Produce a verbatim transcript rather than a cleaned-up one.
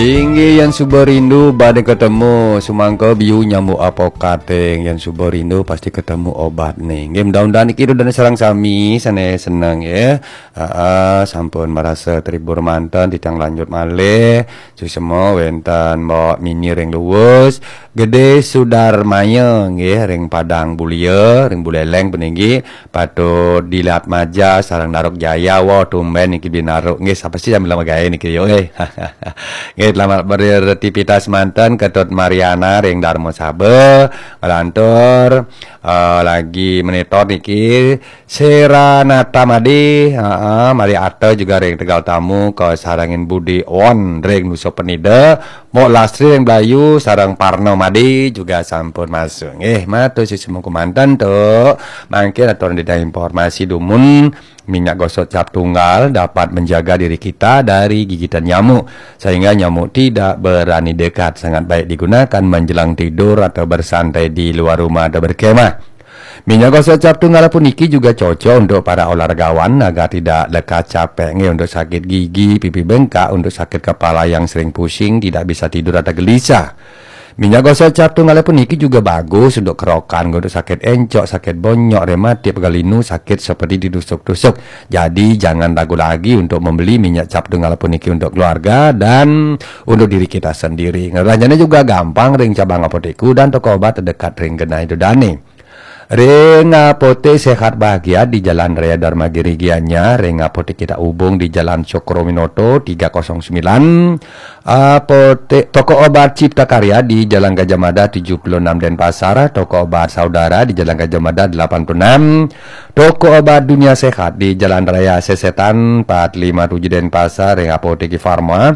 Tinggi yang suberindu badai ketemu sumangka biu nyamuk apokateng yang suberindu pasti ketemu obat nih. Game daun-daun iki dan serang sami sana seneng ya. Uh, sampun merasa terhibur mantan titang lanjut malih. Susemo wenten bawa mini ring luwes. Gede sudar mayeng ya ring padang bulia, ring buleleng peninggi patut dilihat maja sarang narok jaya wa tumben iki binarok nggih sapa sih yang bilang gawe niki yo eh. Selamat beraktivitas mantan Ketut Mariana ring Darmo Sabe Galantur uh, lagi monitor niki Seranata Madi uh, uh, Mari Ate juga ring Tegal Tamu ke sarangin Budi On ring Nusa Penida Mok Lasri ring Belayu sarang Parno Madi juga sampun masuk eh matu si semua mantan tuh mungkin atau ada informasi dumun minyak gosok cap tunggal dapat menjaga diri kita dari gigitan nyamuk sehingga nyamuk tidak berani dekat. Sangat baik digunakan menjelang tidur atau bersantai di luar rumah atau berkemah. Minyak gosok cap tunggal pun iki juga cocok untuk para olahragawan agar tidak lekat capek nih, untuk sakit gigi, pipi bengkak, untuk sakit kepala yang sering pusing, tidak bisa tidur atau gelisah. Minyak gosok cap tunggal pun iki juga bagus untuk kerokan, untuk sakit encok, sakit bonyok, rematik, pegalinu, sakit seperti ditusuk-tusuk. Jadi jangan ragu lagi untuk membeli minyak cap tunggal pun iki untuk keluarga dan untuk diri kita sendiri. Ngerajanya juga gampang ring cabang apoteku dan toko obat terdekat ring Genai Dodane. Ring apotek sehat bahagia di Jalan Raya Dharma Giri Gianyar. Ring apotek kita hubung di Jalan Cokroaminoto tiga nol sembilan. Apotek toko obat Cipta Karya di Jalan Gajah Mada tujuh puluh enam Denpasar. Toko obat Saudara di Jalan Gajah Mada delapan puluh enam. Toko obat Dunia Sehat di Jalan Raya Sesetan empat lima tujuh Denpasar. Ring apotek Farma